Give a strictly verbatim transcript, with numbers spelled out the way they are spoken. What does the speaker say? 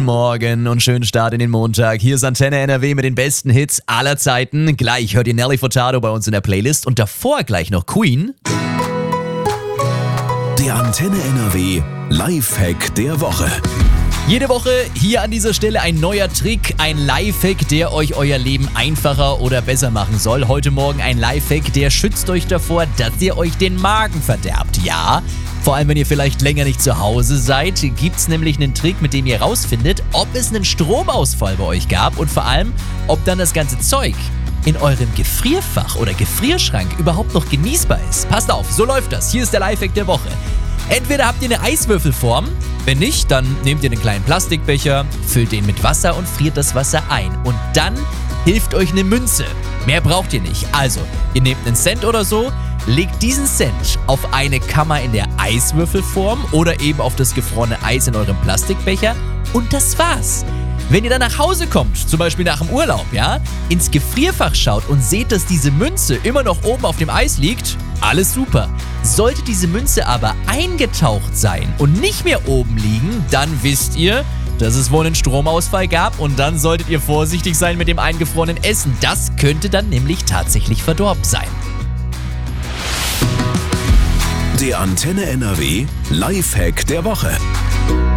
Guten Morgen und schönen Start in den Montag. Hier ist Antenne N R W mit den besten Hits aller Zeiten. Gleich hört ihr Nelly Furtado bei uns in der Playlist und davor gleich noch Queen. Der Antenne N R W Lifehack der Woche. Jede Woche hier an dieser Stelle ein neuer Trick, ein Lifehack, der euch euer Leben einfacher oder besser machen soll. Heute Morgen ein Lifehack, der schützt euch davor, dass ihr euch den Magen verderbt. Ja, vor allem wenn ihr vielleicht länger nicht zu Hause seid, gibt's nämlich einen Trick, mit dem ihr rausfindet, ob es einen Stromausfall bei euch gab und vor allem, ob dann das ganze Zeug in eurem Gefrierfach oder Gefrierschrank überhaupt noch genießbar ist. Passt auf, so läuft das. Hier ist der Lifehack der Woche. Entweder habt ihr eine Eiswürfelform, wenn nicht, dann nehmt ihr einen kleinen Plastikbecher, füllt den mit Wasser und friert das Wasser ein. Und dann hilft euch eine Münze. Mehr braucht ihr nicht. Also, ihr nehmt einen Cent oder so, legt diesen Cent auf eine Kammer in der Eiswürfelform oder eben auf das gefrorene Eis in eurem Plastikbecher und das war's. Wenn ihr dann nach Hause kommt, zum Beispiel nach dem Urlaub, ja, ins Gefrierfach schaut und seht, dass diese Münze immer noch oben auf dem Eis liegt, alles super. Sollte diese Münze aber eingetaucht sein und nicht mehr oben liegen, dann wisst ihr, dass es wohl einen Stromausfall gab und dann solltet ihr vorsichtig sein mit dem eingefrorenen Essen. Das könnte dann nämlich tatsächlich verdorben sein. Der Antenne N R W Lifehack der Woche.